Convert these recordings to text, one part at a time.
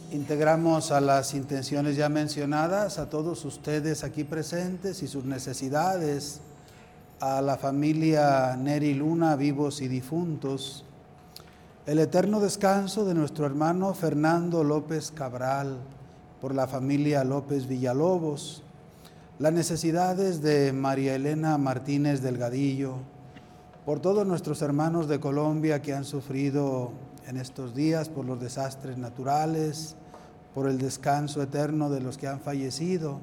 Integramos a las intenciones ya mencionadas, a todos ustedes aquí presentes y sus necesidades, a la familia Neri Luna, vivos y difuntos, el eterno descanso de nuestro hermano Fernando López Cabral, por la familia López Villalobos, las necesidades de María Elena Martínez Delgadillo, por todos nuestros hermanos de Colombia que han sufrido en estos días por los desastres naturales, por el descanso eterno de los que han fallecido,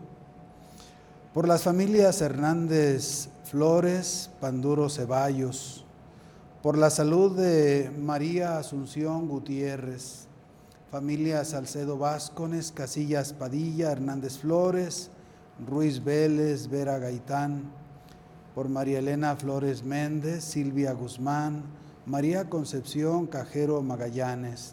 por las familias Hernández Flores, Panduro Ceballos, por la salud de María Asunción Gutiérrez, familia Salcedo Vázquez, Casillas Padilla, Hernández Flores, Ruiz Vélez, Vera Gaitán, por María Elena Flores Méndez, Silvia Guzmán, María Concepción Cajero Magallanes,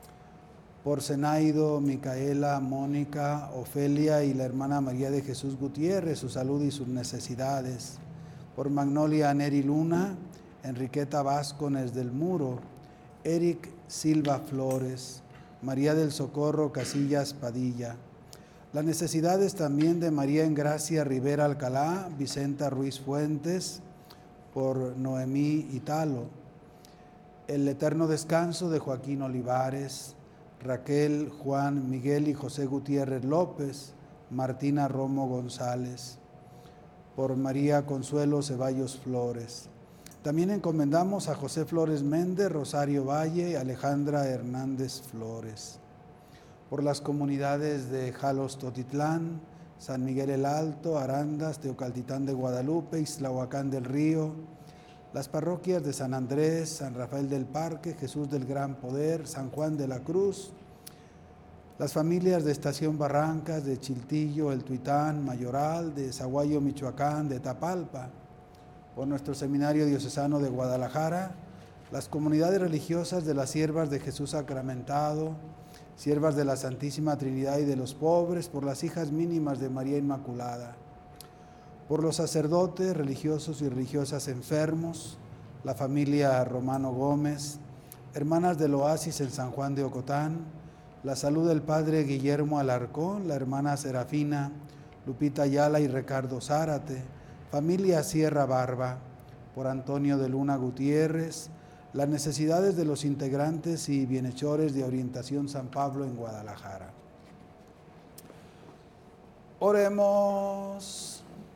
por Zenaido, Micaela, Mónica, Ofelia y la hermana María de Jesús Gutiérrez, su salud y sus necesidades, por Magnolia Neri Luna, Enriqueta Vázquez del Muro, Eric Silva Flores, María del Socorro Casillas Padilla, las necesidades también de María Engracia Rivera Alcalá, Vicenta Ruiz Fuentes, por Noemí Italo, el eterno descanso de Joaquín Olivares, Raquel, Juan, Miguel y José Gutiérrez López, Martina Romo González, por María Consuelo Ceballos Flores. También encomendamos a José Flores Méndez, Rosario Valle y Alejandra Hernández Flores, por las comunidades de Jalos Totitlán, San Miguel el Alto, Arandas, Teocaltitán de Guadalupe, Ixtlahuacán del Río, las parroquias de San Andrés, San Rafael del Parque, Jesús del Gran Poder, San Juan de la Cruz, las familias de Estación Barrancas, de Chiltillo, El Tuitán, Mayoral, de Zaguayo, Michoacán, de Tapalpa, por nuestro Seminario Diocesano de Guadalajara, las comunidades religiosas de las Siervas de Jesús Sacramentado, Siervas de la Santísima Trinidad y de los pobres, por las hijas mínimas de María Inmaculada, por los sacerdotes, religiosos y religiosas enfermos, la familia Romano Gómez, hermanas del Oasis en San Juan de Ocotán, la salud del padre Guillermo Alarcón, la hermana Serafina, Lupita Ayala y Ricardo Zárate, familia Sierra Barba, por Antonio de Luna Gutiérrez, las necesidades de los integrantes y bienhechores de Orientación San Pablo en Guadalajara. Oremos.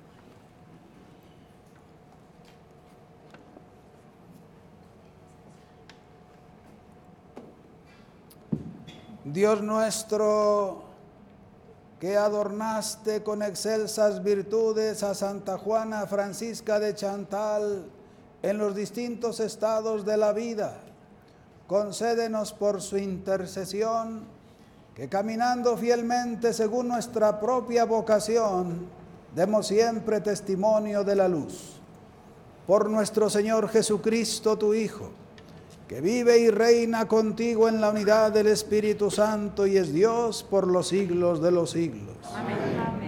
Dios nuestro, que adornaste con excelsas virtudes a Santa Juana Francisca de Chantal en los distintos estados de la vida, concédenos por su intercesión que caminando fielmente según nuestra propia vocación, demos siempre testimonio de la luz. Por nuestro Señor Jesucristo, tu Hijo, que vive y reina contigo en la unidad del Espíritu Santo y es Dios por los siglos de los siglos. Amén.